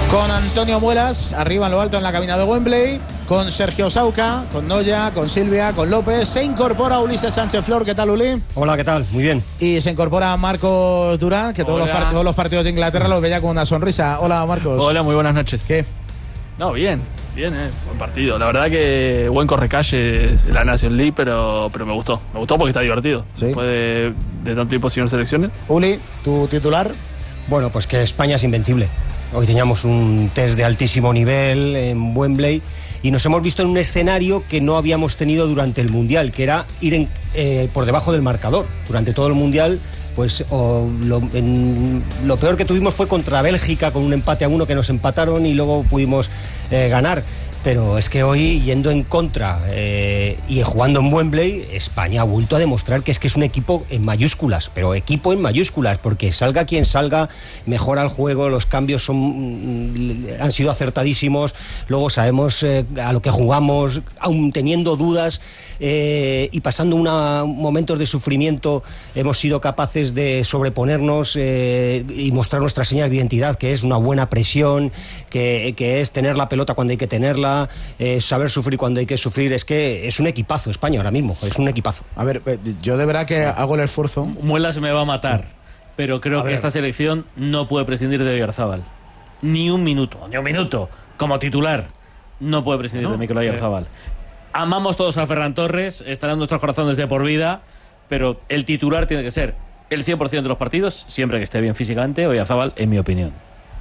Con Antonio Muelas, arriba en lo alto en la cabina de Wembley, con Sergio Sauca, con Noya, con Silvia, con López. Se incorpora Ulises Sánchez Flor. ¿Qué tal, Uli? Hola, ¿qué tal? Muy bien. Y se incorpora Marcos Durán, que todos los partidos de Inglaterra los veía con una sonrisa. Hola, Marcos. Hola, muy buenas noches. ¿Qué? No, bien, buen partido. La verdad que buen correcalle la National League, pero me gustó. Me gustó porque está divertido. Sí. Después de tanto tiempo sin selecciones. Uli, tu titular. Bueno, pues que España es invencible. Hoy teníamos un test de altísimo nivel en Wembley y nos hemos visto en un escenario que no habíamos tenido durante el Mundial, que era ir por debajo del marcador. Durante todo el Mundial, pues lo peor que tuvimos fue contra Bélgica, con un empate a 1 que nos empataron y luego pudimos ganar. Pero es que hoy, yendo en contra y jugando en Wembley, España ha vuelto a demostrar que es un equipo en mayúsculas, pero equipo en mayúsculas, porque salga quien salga, mejora el juego, los cambios han sido acertadísimos, luego sabemos a lo que jugamos, aun teniendo dudas y pasando momentos de sufrimiento, hemos sido capaces de sobreponernos y mostrar nuestras señas de identidad, que es una buena presión, que es tener la pelota cuando hay que tenerla, saber sufrir cuando hay que sufrir. Es que es un equipazo España ahora mismo, es un equipazo. A ver, yo de verdad que hago el esfuerzo. Muela se me va a matar, pero creo que esta selección no puede prescindir de Oyarzabal. Ni un minuto, como titular. No puede prescindir de Mikel Oyarzabal. Amamos todos a Ferran Torres, estará en nuestros corazones de por vida, pero el titular tiene que ser el 100% de los partidos, siempre que esté bien físicamente, Oyarzabal, en mi opinión.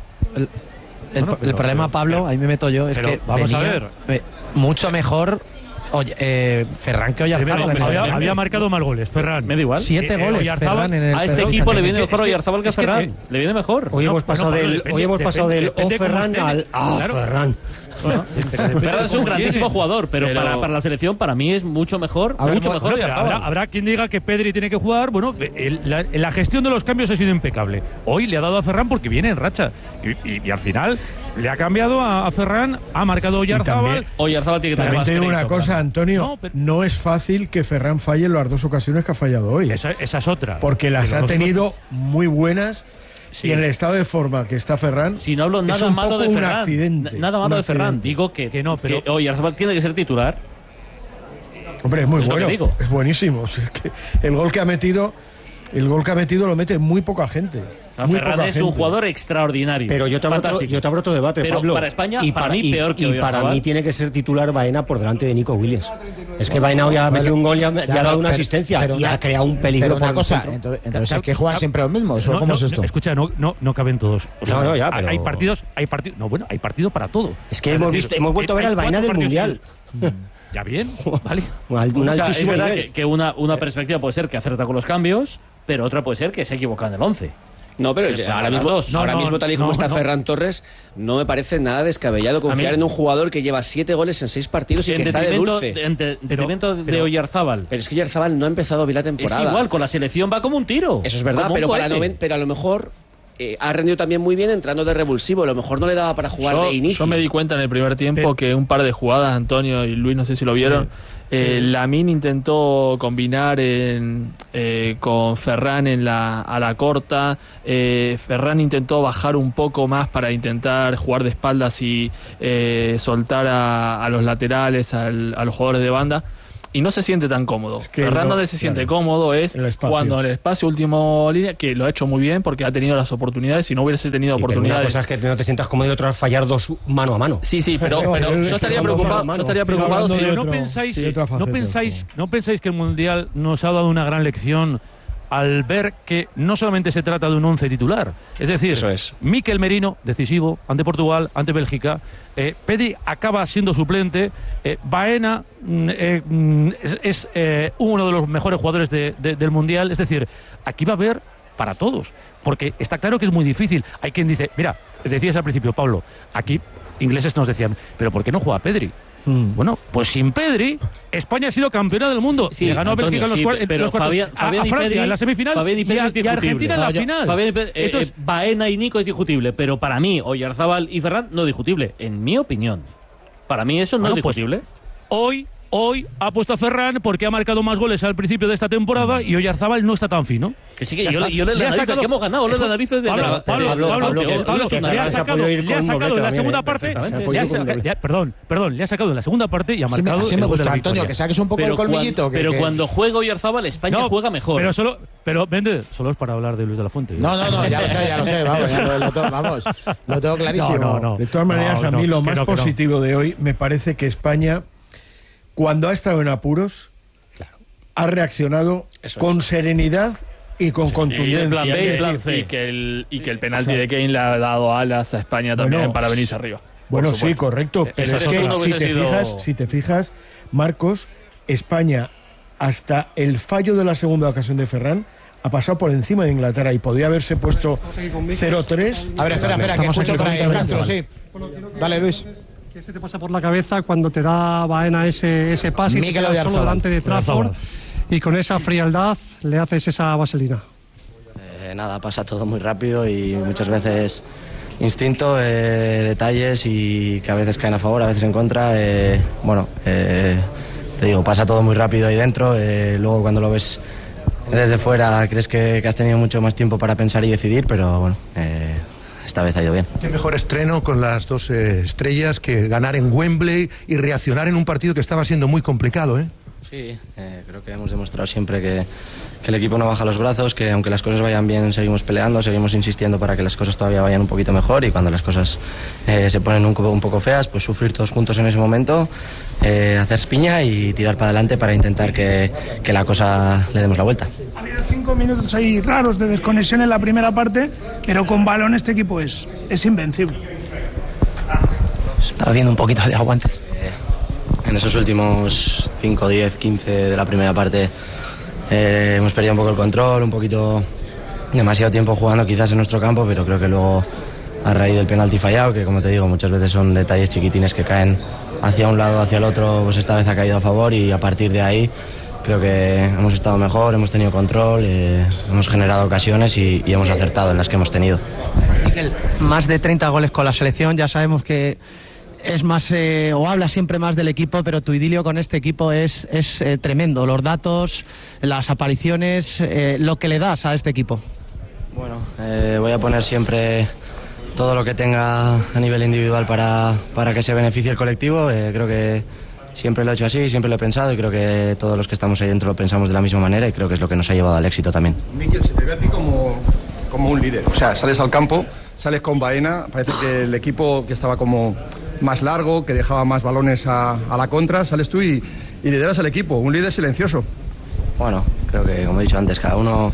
El problema, Pablo, ahí me meto yo, es que vamos a ver, mucho mejor Ferran que Oyarzabal. Había marcado más goles, Ferran. Me da igual. 7 goles, Ferran, en el a este equipo le viene mejor Oyarzabal que a Ferran. Le viene mejor. Hoy hemos pasado del Ferran al Ferran. Bueno, Ferran es un grandísimo jugador, pero para la selección, para mí es mucho mejor. Habrá quien diga que Pedri tiene que jugar. Bueno, la gestión de los cambios ha sido impecable. Hoy le ha dado a Ferran porque viene en racha. Y al final le ha cambiado a Ferran, ha marcado Oyarzabal. Oyarzabal tiene que tener también más te digo crédito, una cosa, claro. Antonio, no es fácil que Ferran falle en las 2 ocasiones que ha fallado hoy. Esa es otra. Porque las ha tenido muy buenas. Sí. Y en el estado de forma que está Ferran, si no hablo nada malo de Ferran, nada malo de Ferran, digo que no, pero que Oyarzabal tiene que ser titular. Hombre, es muy bueno, es buenísimo. O sea, que el gol que ha metido lo mete muy poca gente. Ferran es un jugador extraordinario. Pero yo te abro otro debate, pero Pablo. Para España, para mí peor que Oyarzabal. Y para mí tiene que ser titular Baena por delante de Nico Williams. Es que Baena ya ha metido un gol, ya ha dado una asistencia y ha creado un peligro. Pero una cosa, entonces es que juegan siempre los mismos. ¿Cómo es esto? Escucha, no caben todos. O sea, pero hay partidos. No, bueno, hay partido para todo. Es que hemos vuelto a ver al Baena del Mundial. Ya bien, vale. Es verdad que una perspectiva puede ser que acerta con los cambios, pero otra puede ser que se equivoca en el 11. No, pero ahora mismo tal y como está Ferran Torres, no me parece nada descabellado confiar en un jugador que lleva 7 goles en 6 partidos y que está de dulce. En detrimento de Oyarzabal. Pero es que Oyarzabal no ha empezado bien la temporada. Es igual, con la selección va como un tiro. Eso es verdad, pero a lo mejor ha rendido también muy bien entrando de revulsivo. A lo mejor no le daba para jugar de inicio. Yo me di cuenta en el primer tiempo que un par de jugadas, Antonio y Luis, no sé si lo vieron, Lamine intentó combinar con Ferran a la corta. Ferran intentó bajar un poco más para intentar jugar de espaldas y soltar a los laterales, a los jugadores de banda. Y no se siente tan cómodo. Ferran donde se siente cómodo es jugando en el espacio, último línea, que lo ha hecho muy bien porque ha tenido las oportunidades. Si no hubiese tenido oportunidades. Pero una cosa es que no te sientas cómodo y otra es fallar 2 mano a mano. Sí, pero yo estaría preocupado. ¿No pensáis que el Mundial nos ha dado una gran lección al ver que no solamente se trata de un 11 titular? Es decir, Mikel Merino, decisivo, ante Portugal, ante Bélgica. Pedri acaba siendo suplente. Baena es uno de los mejores jugadores del Mundial. Es decir, aquí va a haber para todos. Porque está claro que es muy difícil. Hay quien dice, mira, decías al principio, Pablo, aquí ingleses nos decían, ¿pero por qué no juega Pedri? Bueno, pues sin Pedri, España ha sido campeona del mundo. Le ganó a Bélgica en los cuartos, a Francia en la semifinal y a Argentina en la final. Entonces, Baena y Nico es discutible, pero para mí, Oyarzabal y Ferran no discutible, en mi opinión. Para mí eso no es discutible. Hoy hoy ha puesto a Ferran porque ha marcado más goles al principio de esta temporada y Oyarzabal no está tan fino. Que sí, que yo le analizo que hemos ganado, le analizo de Pablo, le ha sacado en la segunda parte, le ha sacado en la segunda parte y ha marcado. Sí me gusta, Antonio, que saques un poco el colmillito. Pero cuando juega Oyarzabal, España juega mejor. Pero vende, solo es para hablar de Luis de la Fuente. No, ya lo sé, vamos, lo tengo clarísimo. No. De todas maneras, a mí lo más positivo de hoy me parece que España, cuando ha estado en apuros, ha reaccionado con serenidad y con contundencia. Y plan B y plan C. Y que el penalti de Kane le ha dado alas a España también para venirse arriba. Bueno, sí, correcto. Pero es que si te fijas, Marcos, España, hasta el fallo de la segunda ocasión de Ferran, ha pasado por encima de Inglaterra y podría haberse puesto 0-3. A ver, espera, que escucho por ahí, Castro, sí. Dale, Luis. ¿Qué se te pasa por la cabeza cuando te da Baena ese pase y te quedas solo delante de Trafford y con esa frialdad le haces esa vaselina? Nada, pasa todo muy rápido y muchas veces instinto, detalles y que a veces caen a favor, a veces en contra. Te digo, pasa todo muy rápido ahí dentro. Luego cuando lo ves desde fuera crees que has tenido mucho más tiempo para pensar y decidir, pero bueno, esta vez ha ido bien. Qué mejor estreno con las dos estrellas que ganar en Wembley y reaccionar en un partido que estaba siendo muy complicado, ¿eh? Sí, creo que hemos demostrado siempre que el equipo no baja los brazos, que aunque las cosas vayan bien seguimos peleando, seguimos insistiendo para que las cosas todavía vayan un poquito mejor y cuando las cosas se ponen un poco feas, pues sufrir todos juntos en ese momento, hacer piña y tirar para adelante para intentar que la cosa le demos la vuelta. Ha habido 5 minutos ahí raros de desconexión en la primera parte, pero con balón este equipo es invencible. Está viendo un poquito de aguante. En esos últimos 5, 10, 15 de la primera parte hemos perdido un poco el control, un poquito demasiado tiempo jugando quizás en nuestro campo, pero creo que luego a raíz del penalti fallado, que como te digo muchas veces son detalles chiquitines que caen hacia un lado, hacia el otro, pues esta vez ha caído a favor y a partir de ahí creo que hemos estado mejor, hemos tenido control, hemos generado ocasiones y hemos acertado en las que hemos tenido. Miquel, más de 30 goles con la selección, ya sabemos que es más, o habla siempre más del equipo, pero tu idilio con este equipo es tremendo. Los datos, las apariciones, lo que le das a este equipo. Bueno, voy a poner siempre todo lo que tenga a nivel individual para que se beneficie el colectivo. Creo que siempre lo he hecho así, siempre lo he pensado y creo que todos los que estamos ahí dentro lo pensamos de la misma manera y creo que es lo que nos ha llevado al éxito también. Miquel, se te ve a ti como un líder. O sea, sales al campo, sales con Baena, parece que el equipo que estaba como más largo, que dejaba más balones a la contra, sales tú y lideras al equipo, un líder silencioso. Bueno, creo que como he dicho antes, cada uno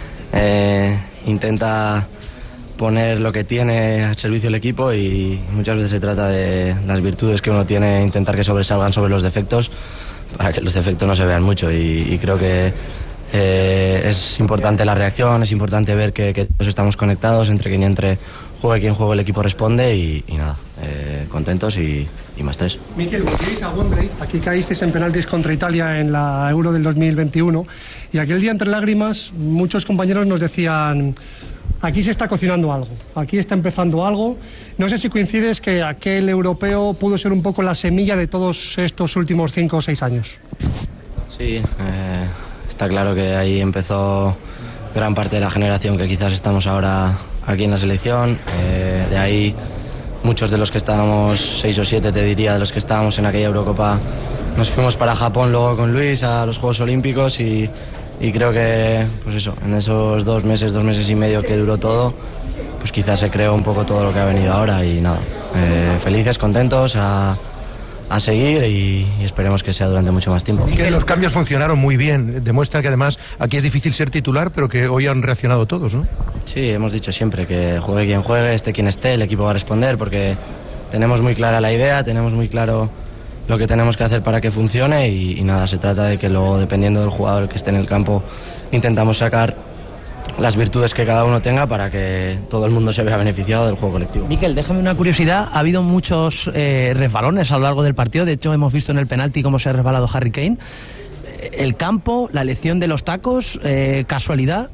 intenta poner lo que tiene al servicio del equipo y muchas veces se trata de las virtudes que uno tiene, intentar que sobresalgan sobre los defectos para que los defectos no se vean mucho y creo que es importante la reacción, es importante ver que todos estamos conectados, entre quien entre juegue quien juegue, el equipo responde y nada, contentos y más 3. Miquel, volvíais a Wembley, aquí caísteis en penaltis contra Italia en la Euro del 2021 y aquel día entre lágrimas muchos compañeros nos decían: aquí se está cocinando algo, aquí está empezando algo. No sé si coincides que aquel europeo pudo ser un poco la semilla de todos estos últimos 5 o 6 años. Sí, está claro que ahí empezó gran parte de la generación que quizás estamos ahora aquí en la selección. De ahí muchos de los que estábamos, 6 o 7 te diría, de los que estábamos en aquella Eurocopa, nos fuimos para Japón luego con Luis a los Juegos Olímpicos y creo que, pues eso, en esos 2 meses y medio que duró todo, pues quizás se creó un poco todo lo que ha venido ahora y nada, felices, contentos, a seguir y esperemos que sea durante mucho más tiempo. Y que los cambios funcionaron muy bien, demuestra que además aquí es difícil ser titular, pero que hoy han reaccionado todos, ¿no? Sí, hemos dicho siempre que juegue quien juegue, esté quien esté, el equipo va a responder porque tenemos muy clara la idea, tenemos muy claro lo que tenemos que hacer para que funcione y nada, se trata de que luego, dependiendo del jugador que esté en el campo, intentamos sacar las virtudes que cada uno tenga para que todo el mundo se vea beneficiado del juego colectivo. Miquel, déjame una curiosidad, ha habido muchos resbalones a lo largo del partido, de hecho hemos visto en el penalti cómo se ha resbalado Harry Kane. El campo, la elección de los tacos, casualidad.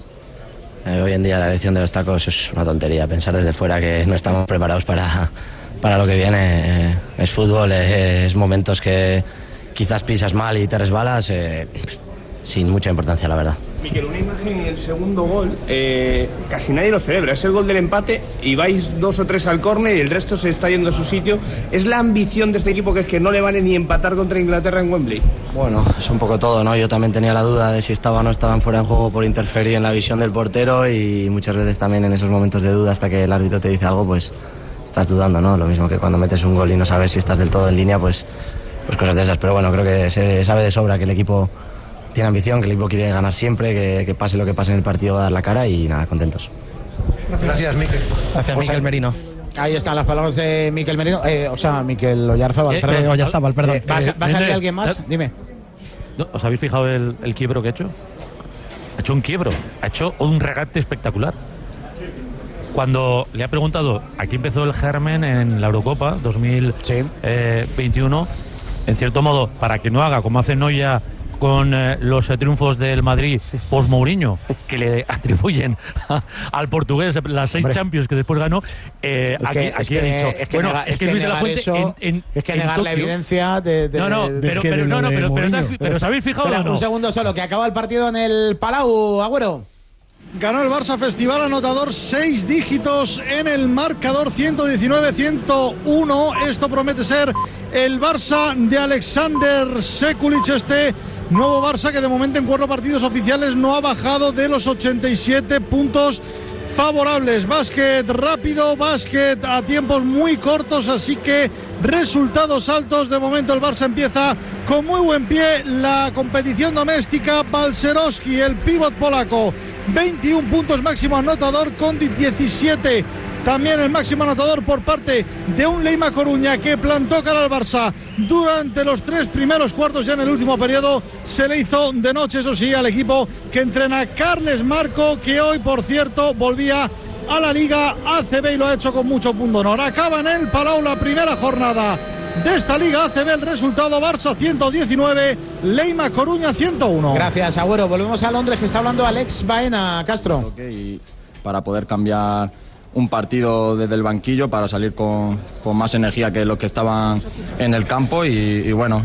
Hoy en día la elección de los tacos es una tontería, pensar desde fuera que no estamos preparados para para lo que viene. Es fútbol, es momentos que quizás pisas mal y te resbalas, sin mucha importancia, la verdad. Miquel, una imagen en el segundo gol, casi nadie lo celebra, es el gol del empate y vais 2 o 3 al córner y el resto se está yendo a su sitio. ¿Es la ambición de este equipo que es que no le vale ni empatar contra Inglaterra en Wembley? Bueno, es un poco todo, ¿no? Yo también tenía la duda de si estaba o no estaban fuera de juego por interferir en la visión del portero, y muchas veces también en esos momentos de duda, hasta que el árbitro te dice algo, pues estás dudando, ¿no? Lo mismo que cuando metes un gol y no sabes si estás del todo en línea, pues cosas de esas. Pero bueno, creo que se sabe de sobra que el equipo tiene ambición, que el equipo quiere ganar siempre, que pase lo que pase en el partido va a dar la cara, y nada, contentos. Gracias, Miquel. Gracias, Miquel Merino. Ahí están las palabras de Miquel Merino, Miquel Oyarzábal, perdón. Oyarzábal, perdón. ¿Va a salir alguien más? Dime. ¿No? ¿Os habéis fijado el quiebro que ha hecho? Ha hecho un quiebro, ha hecho un regate espectacular. Cuando le ha preguntado, aquí empezó el germen en la Eurocopa 2021, en cierto modo, para que no haga como hace Neuer con los triunfos del Madrid post-Mourinho, que le atribuyen al portugués las 6 Champions que después ganó, aquí ha dicho, es que Luis de la Fuente es que negar la evidencia de pero ¿os habéis fijado o no? Un segundo solo, que acaba el partido en el Palau, Agüero. Ganó el Barça Festival, anotador 6 dígitos en el marcador, 119-101. Esto promete ser el Barça de Alexander Sekulic, este nuevo Barça que de momento en 4 partidos oficiales no ha bajado de los 87 puntos favorables. Básquet rápido, básquet a tiempos muy cortos, así que resultados altos. De momento el Barça empieza con muy buen pie la competición doméstica. Balcerowski, el pívot polaco, 21 puntos máximo anotador, Condit 17. También el máximo anotador por parte de un Leima Coruña que plantó cara al Barça durante los 3 primeros cuartos. Ya en el último periodo se le hizo de noche, eso sí, al equipo que entrena Carles Marco, que hoy, por cierto, volvía a la Liga ACB y lo ha hecho con mucho punto honor. Acaba en el Palau la primera jornada de esta Liga ACB. El resultado: Barça 119, Leima Coruña 101. Gracias, Agüero. Volvemos a Londres, que está hablando Alex Baena. Castro. Y para poder cambiar un partido desde el banquillo, para salir con más energía que los que estaban en el campo, y bueno,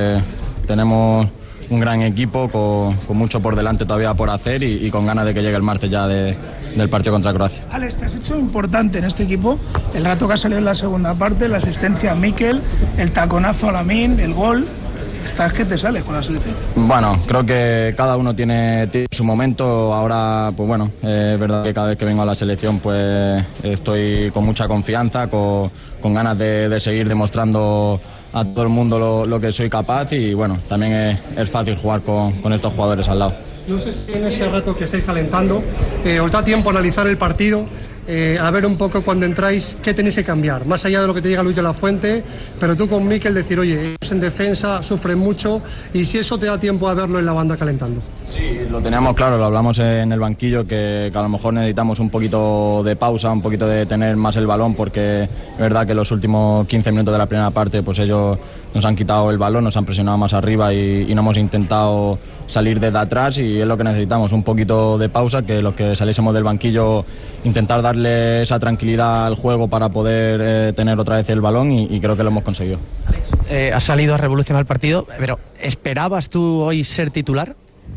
tenemos un gran equipo con mucho por delante todavía por hacer, y con ganas de que llegue el martes ya del partido contra Croacia. Alex, te has hecho importante en este equipo el rato que ha salido en la segunda parte, la asistencia a Miquel, el taconazo a Lamine, el gol. ¿Estás que te sales con la selección? Bueno, creo que cada uno tiene su momento. Ahora, pues bueno, es verdad que cada vez que vengo a la selección pues estoy con mucha confianza, con ganas de seguir demostrando a todo el mundo lo que soy capaz, y bueno, también es fácil jugar con estos jugadores al lado. No sé si en ese rato que estáis calentando os da tiempo a analizar el partido, a ver un poco cuando entráis qué tenéis que cambiar, más allá de lo que te diga Luis de la Fuente, pero tú con Miquel decir, oye, ellos en defensa sufren mucho, y si eso te da tiempo a verlo en la banda calentando. Sí, lo teníamos claro, lo hablamos en el banquillo, que a lo mejor necesitamos un poquito de pausa, un poquito de tener más el balón, porque es verdad que los últimos 15 minutos de la primera parte pues ellos nos han quitado el balón, nos han presionado más arriba y no hemos intentado salir desde atrás, y es lo que necesitamos, un poquito de pausa, que los que saliésemos del banquillo intentar darle esa tranquilidad al juego para poder tener otra vez el balón, y creo que lo hemos conseguido. Has salido a revolucionar el partido, pero ¿esperabas tú hoy ser titular?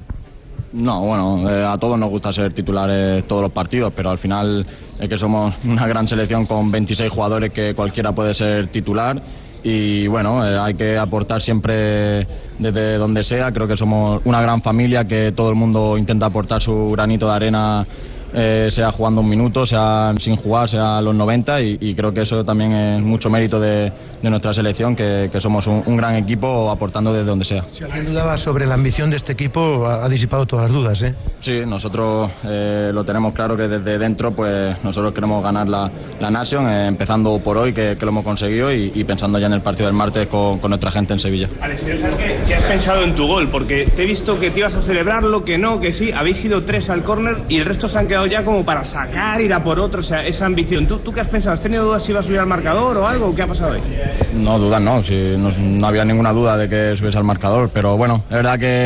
No, bueno, a todos nos gusta ser titulares todos los partidos, pero al final es que somos una gran selección con 26 jugadores que cualquiera puede ser titular, y bueno, hay que aportar siempre desde donde sea. Creo que somos una gran familia, que todo el mundo intenta aportar su granito de arena, sea jugando un minuto, sea sin jugar, sea a los 90, y creo que eso también es mucho mérito de nuestra selección, que somos un gran equipo aportando desde donde sea. Si alguien dudaba sobre la ambición de este equipo, ha disipado todas las dudas, ¿eh? Sí, nosotros lo tenemos claro, que desde dentro pues nosotros queremos ganar la Nation, empezando por hoy, que lo hemos conseguido, y pensando ya en el partido del martes con nuestra gente en Sevilla. Alex, quiero saber qué has pensado en tu gol, porque te he visto que te ibas a celebrarlo, que no, que sí, habéis ido 3 al córner y el resto se han quedado ya como para sacar, ir a por otro, o sea, esa ambición. ¿Tú qué has pensado? ¿Has tenido dudas si iba a subir al marcador o algo? ¿Qué ha pasado hoy? No, dudas no, no había ninguna duda de que subiese al marcador, pero bueno, es verdad que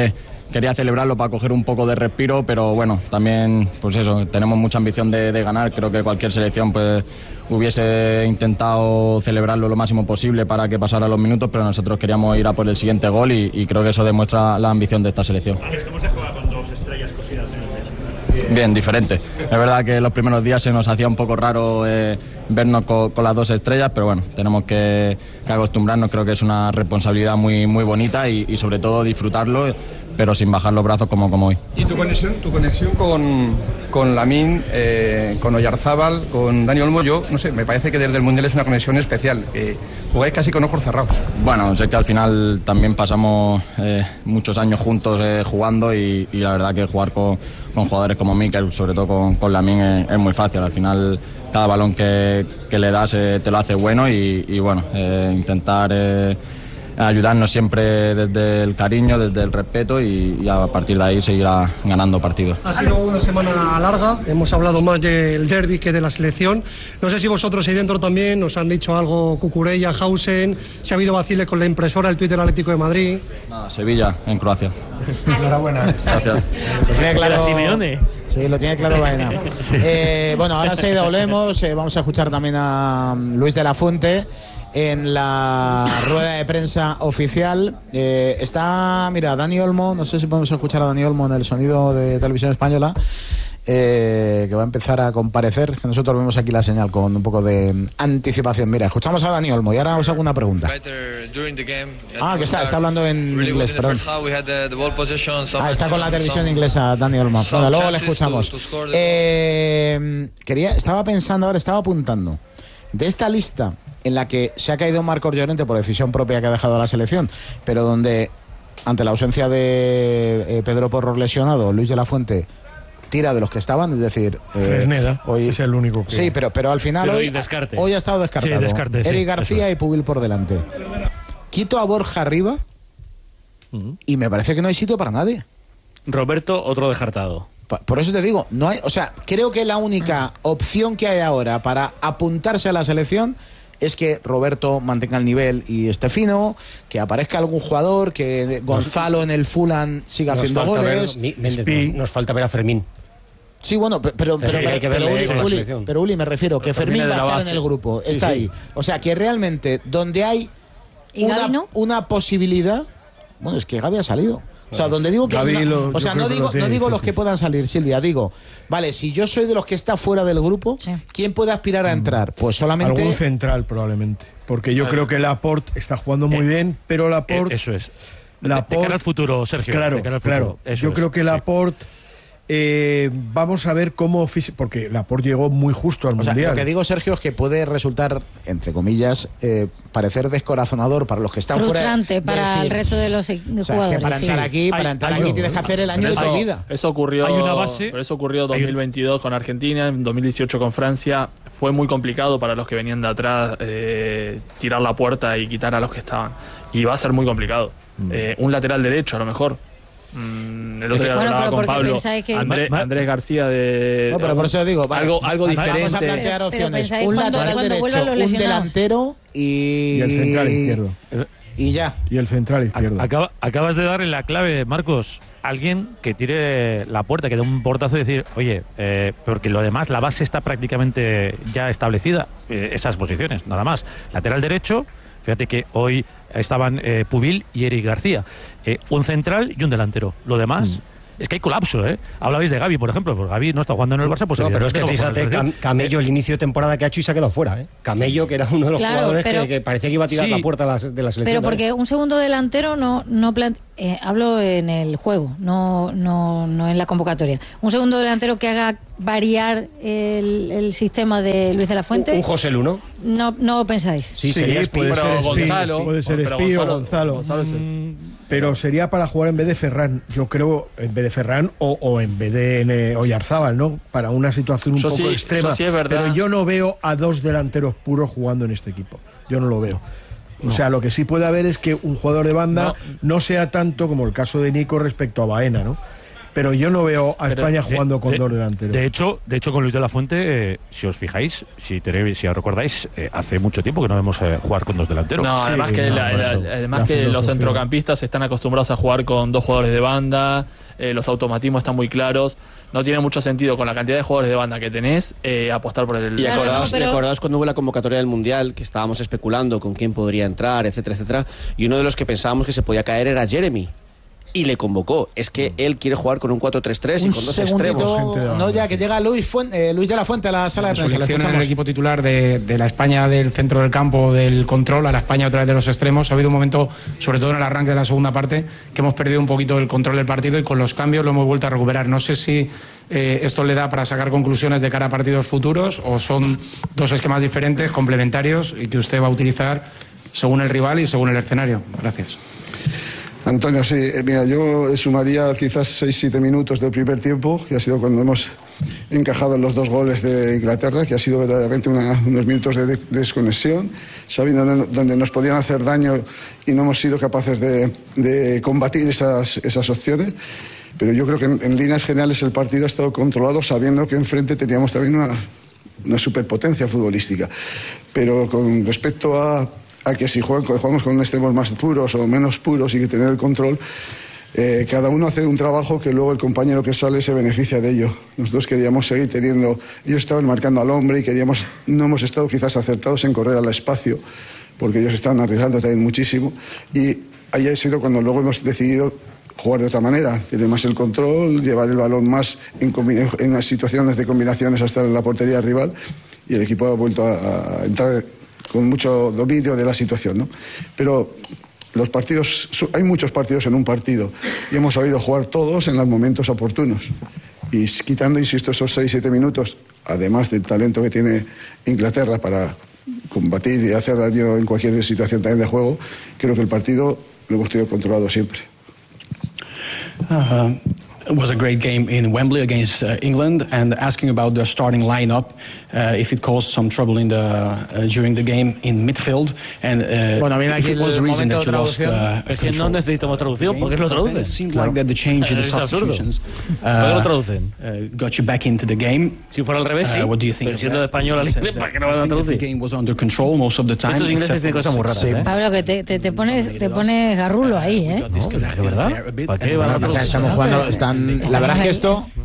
quería celebrarlo para coger un poco de respiro, pero bueno, también pues eso, tenemos mucha ambición de ganar. Creo que cualquier selección pues hubiese intentado celebrarlo lo máximo posible para que pasara los minutos, pero nosotros queríamos ir a por el siguiente gol y creo que eso demuestra la ambición de esta selección. ¿Cómo se juega con 2 estrellas cosidas en el pecho? Bien, diferente. Es verdad que los primeros días se nos hacía un poco raro vernos con las 2 estrellas, pero bueno, tenemos que acostumbrarnos. Creo que es una responsabilidad muy bonita y sobre todo disfrutarlo, pero sin bajar los brazos como hoy. ¿Y tu conexión con Lamine, con Oyarzábal, con Dani Olmo? Yo no sé, me parece que desde el Mundial es una conexión especial. Jugáis casi con ojos cerrados. Bueno, sé que al final también pasamos muchos años juntos jugando y la verdad que jugar con jugadores como Mikel, sobre todo con Lamine, es muy fácil. Al final cada balón que le das te lo hace bueno y bueno, intentar ayudarnos siempre desde el cariño, desde el respeto y a partir de ahí seguir ganando partidos. Ha sido una semana larga, hemos hablado más del derbi que de la selección. No sé si vosotros ahí dentro también os han dicho algo, Cucurella, Hausen, si ha habido vaciles con la impresora, el Twitter Atlético de Madrid. No, Sevilla, en Croacia. Enhorabuena. Gracias. Claro, Simeone. Sí, lo tiene claro Baena. Sí. Bueno, ahora enseguida volvemos, vamos a escuchar también a Luis de la Fuente en la rueda de prensa oficial. Está, mira, Dani Olmo, no sé si podemos escuchar a Dani Olmo en el sonido de Televisión Española, que va a empezar a comparecer, que nosotros vemos aquí la señal con un poco de anticipación. Mira, escuchamos a Dani Olmo y ahora os hago una pregunta. Que está hablando en inglés, perdón. Está con la televisión inglesa Dani Olmo. Bueno, luego le escuchamos. Estaba pensando ahora, estaba apuntando de esta lista en la que se ha caído Marcos Llorente por decisión propia que ha dejado la selección, pero donde ante la ausencia de Pedro Porro lesionado, Luis de la Fuente tira de los que estaban, es decir, Fresneda hoy es el único que... Sí, pero al final hoy ha estado descartado. Sí, descarte, Eric García y Pubil por delante. Quito a Borja arriba y me parece que no hay sitio para nadie. Roberto, otro descartado. Por eso te digo, no hay, o sea, creo que la única opción que hay ahora para apuntarse a la selección es que Roberto mantenga el nivel y esté fino, que aparezca algún jugador, que Gonzalo en el Fulham siga haciendo goles. Nos falta ver a Fermín. Sí, bueno, pero Uli, me refiero que Fermín va a estar en el grupo, está ahí. O sea, que realmente donde hay una posibilidad, bueno, es que Gavi ha salido. O sea, donde digo que no digo los que puedan salir, Silvia, digo, vale, si yo soy de los que está fuera del grupo, ¿quién puede aspirar a entrar? Pues solamente algún central probablemente, porque yo creo que Laporte está jugando muy bien, pero Laporte eso es. De cara al futuro, Sergio. Claro. Yo creo que Laporte vamos a ver cómo, porque Laporte llegó muy justo al Mundial. Lo que digo, Sergio, es que puede resultar, entre comillas, parecer descorazonador para los que están frustrante para el resto de los jugadores. Que para entrar aquí, tienes que hacer el año de tu vida. Eso ocurrió. Hay una base. Pero eso ocurrió en 2022 con Argentina, en 2018 con Francia. Fue muy complicado para los que venían de atrás tirar la puerta y quitar a los que estaban. Y va a ser muy complicado. Un lateral derecho, a lo mejor. El otro día hablaba con Pablo, Andrés García de... No, pero por eso digo, algo diferente. Vamos a plantear opciones. Un lateral derecho, un delantero y el central izquierdo. Y ya. Y el central izquierdo. Acabas de darle la clave, Marcos. Alguien que tire la puerta, que dé un portazo y decir, oye, porque lo demás, la base está prácticamente ya establecida. Esas posiciones, nada más. Lateral derecho, fíjate que hoy estaban Pubil y Eric García. Un central y un delantero. Lo demás... Es que hay colapso, ¿eh? Hablabais de Gavi, por ejemplo, porque Gavi no está jugando en el Barça, pues... No, pero es que fíjate, Camello, el inicio de temporada que ha hecho y se ha quedado fuera, ¿eh? Camello, que era uno de los jugadores que parecía que iba a tirar la puerta de la selección. Pero porque un segundo delantero hablo en el juego, no en la convocatoria. Un segundo delantero que haga variar el sistema de Luis de la Fuente... Un José Lu, ¿no? No pensáis. Sí, sería Gonzalo. Puede ser Espí o Gonzalo. Pero sería para jugar en vez de Ferran, yo creo, en vez de Ferran o en vez de Oyarzábal, ¿no? Para una situación un poco extrema. Sí es verdad. Pero yo no veo a dos delanteros puros jugando en este equipo. Yo no lo veo. O sea, lo que sí puede haber es que un jugador de banda no sea tanto como el caso de Nico respecto a Baena, ¿no? pero yo no veo a España jugando con dos delanteros. De hecho, con Luis de la Fuente, si os fijáis, si os recordáis, hace mucho tiempo que no vemos jugar con dos delanteros. No, además que los centrocampistas están acostumbrados a jugar con dos jugadores de banda, los automatismos están muy claros. No tiene mucho sentido con la cantidad de jugadores de banda que tenés apostar por el... Y acordaos cuando hubo la convocatoria del Mundial, que estábamos especulando con quién podría entrar, etcétera, etcétera, y uno de los que pensábamos que se podía caer era Jeremy. Y le convocó. Es que él quiere jugar con un 4-3-3 y con dos extremos. No, ya que llega Luis de la Fuente a la sala de prensa. Selección en el equipo titular de la España del centro del campo, del control, a la España otra vez de los extremos. Ha habido un momento, sobre todo en el arranque de la segunda parte, que hemos perdido un poquito el control del partido y con los cambios lo hemos vuelto a recuperar. No sé si esto le da para sacar conclusiones de cara a partidos futuros o son dos esquemas diferentes, complementarios y que usted va a utilizar según el rival y según el escenario. Gracias. Antonio, sí, mira, yo sumaría quizás 6-7 minutos del primer tiempo, que ha sido cuando hemos encajado en los 2 goles de Inglaterra, que ha sido verdaderamente unos minutos de desconexión, sabiendo dónde nos podían hacer daño y no hemos sido capaces de combatir esas opciones. Pero yo creo que en líneas generales el partido ha estado controlado sabiendo que enfrente teníamos también una superpotencia futbolística. Pero con respecto a que si jugamos con extremos más puros o menos puros y que tener el control, cada uno hacer un trabajo que luego el compañero que sale se beneficia de ello. Nosotros queríamos seguir teniendo, ellos estaban marcando al hombre y no hemos estado quizás acertados en correr al espacio, porque ellos estaban arriesgando también muchísimo, y ahí ha sido cuando luego hemos decidido jugar de otra manera, tener más el control, llevar el balón más en las situaciones de combinaciones hasta la portería rival, y el equipo ha vuelto a entrar con mucho dominio de la situación, ¿no? Pero los partidos, hay muchos partidos en un partido y hemos sabido jugar todos en los momentos oportunos. Y quitando, insisto, esos 6-7 minutos, además del talento que tiene Inglaterra para combatir y hacer daño en cualquier situación también de juego, creo que el partido lo hemos tenido controlado siempre. It was a great game in Wembley against England, and asking about the starting lineup, if it caused some trouble during the game in midfield, and if it was the reason that you lost es que no necesitamos traducción, porque lo traducen. It seemed like that the change in the substitutions lo traducen. Got you back into the game. Si fuera al revés, sí. What do you think? Pero siendo de español al inglés, ¿para qué no van a traducir? The game was under control most of the time. Estos ingleses tienen cosas muy raras, ¿eh? Pablo, que te pones garrulo ahí, ¿eh? ¿De verdad? ¿Para qué van a traducir? Estamos jugando, la verdad es que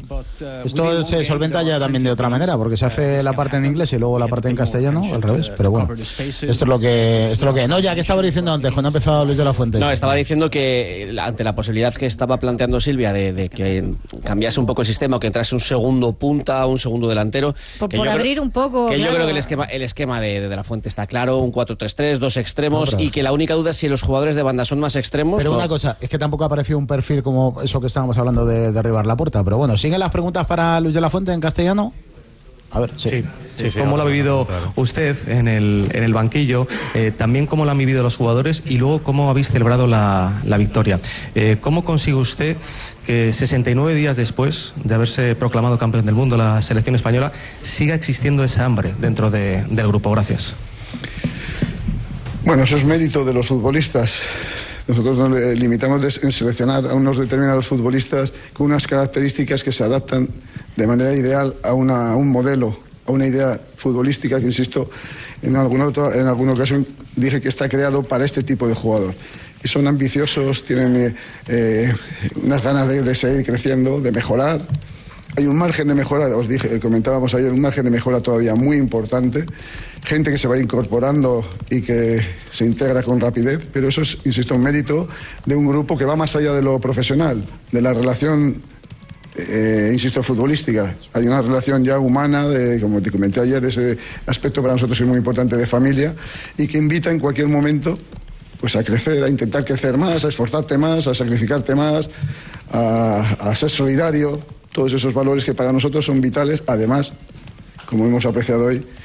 esto se solventa ya también de otra manera, porque se hace la parte en inglés y luego la parte en castellano, al revés. Pero bueno, esto es lo que no, ya que estaba diciendo antes cuando ha empezado Luis de la Fuente. No, estaba diciendo que ante la posibilidad que estaba planteando Silvia de que cambiase un poco el sistema o que entrase un segundo punta, un segundo delantero, por abrir un poco, que claro. Yo creo que el esquema de la Fuente está claro, un 4-3-3, 2 extremos, y que la única duda es si los jugadores de banda son más extremos. Pero una cosa, es que tampoco ha aparecido un perfil como eso que estábamos hablando de derribar la puerta. Pero bueno, ¿siguen las preguntas para Luis de la Fuente en castellano? A ver, sí. ¿Cómo lo ha vivido usted en el banquillo? También cómo lo han vivido los jugadores y luego cómo habéis celebrado la victoria. ¿Cómo consigue usted que 69 días después de haberse proclamado campeón del mundo la selección española siga existiendo esa hambre dentro del grupo? Gracias. Bueno, eso es mérito de los futbolistas. Nosotros nos limitamos en seleccionar a unos determinados futbolistas con unas características que se adaptan de manera ideal a un modelo, a una idea futbolística que, insisto, en alguna ocasión dije que está creado para este tipo de jugador. Y son ambiciosos, tienen unas ganas de seguir creciendo, de mejorar. Hay un margen de mejora, comentábamos ayer, un margen de mejora todavía muy importante. Gente que se va incorporando y que se integra con rapidez, pero eso es, insisto, un mérito de un grupo que va más allá de lo profesional, de la relación, insisto, futbolística. Hay una relación ya humana, como te comenté ayer, ese aspecto para nosotros es muy importante de familia y que invita en cualquier momento pues a crecer, a intentar crecer más, a esforzarte más, a sacrificarte más, a ser solidario. Todos esos valores que para nosotros son vitales, además, como hemos apreciado hoy,